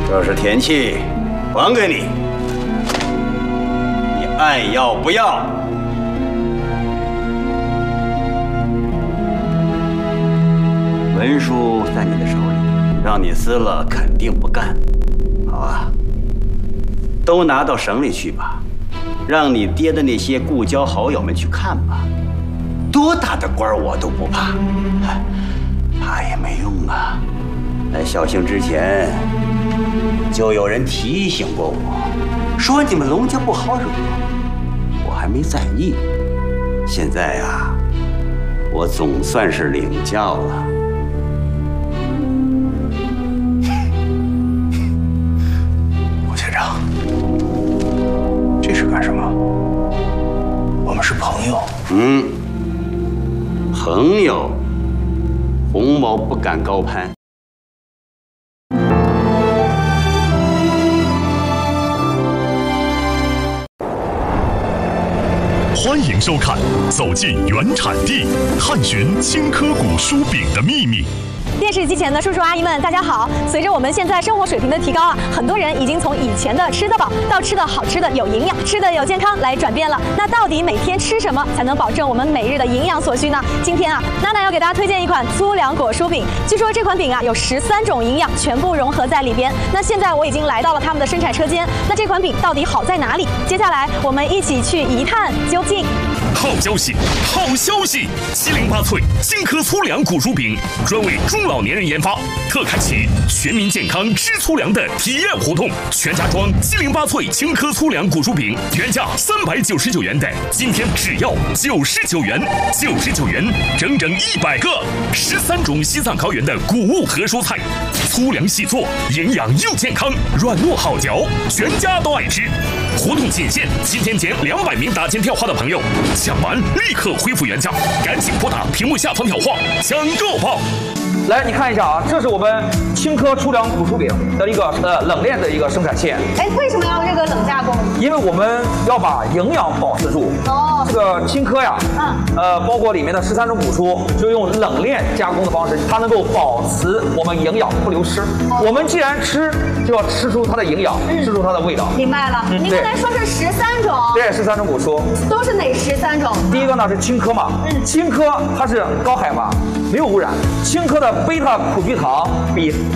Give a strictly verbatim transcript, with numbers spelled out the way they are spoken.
这是田契，还给你，你爱要不要？文书在你的手里，让你撕了肯定不干，好啊，都拿到省里去吧，让你爹的那些故交好友们去看吧。多大的官我都不怕，怕也没用啊。在小兴之前，就有人提醒过我，说你们龙家不好惹，我还没在意。现在呀，我总算是领教了。 吴县长，这是干什么？我们是朋友。 嗯，朋友，鸿毛不敢高攀。 欢迎收看《走进原产地》，探寻青稞古书饼的秘密。 电视机前的叔叔阿姨们，大家好！随着我们现在生活水平的提高啊，很多人已经从以前的吃得饱到吃的好吃的有营养、吃的有健康来转变了。那到底每天吃什么才能保证我们每日的营养所需呢？今天啊，娜娜要给大家推荐一款粗粮果蔬饼。据说这款饼啊有十三种营养全部融合在里边。那现在我已经来到了他们的生产车间，那这款饼到底好在哪里？接下来我们一起去一探究竟。 好消息，好消息！七零八脆青稞粗粮果蔬饼专为中老年人研发，特开启全民健康吃粗粮的体验活动。全家装七零八脆青稞粗粮果蔬饼，原价三百九十九元的，今天只要九十九元，九十九元整整一百个，十三种西藏高原的谷物和蔬菜，粗粮细做，营养又健康，软糯好嚼，全家都爱吃。活动仅限七天前两百名打进电话的朋友，抢完立刻恢复原价，赶紧拨打屏幕下方电话抢购吧！ 来，你看一下啊，这是我们青稞粗粮果蔬饼的一个呃冷链的一个生产线。 哎，为什么要这个冷加工？ 因为我们要把营养保持住。哦，这个青稞呀，嗯，呃，包括里面的十三种谷蔬，就用冷链加工的方式，它能够保持我们营养不流失。哦、我们既然吃，就要吃出它的营养，嗯、吃出它的味道。 明白了。嗯、您刚才说是十三种。 对，十三种谷蔬。 都是哪十三种？ 第一个呢是青稞嘛，嗯，青稞它是高海拔，没有污染。青稞的贝塔苦聚糖比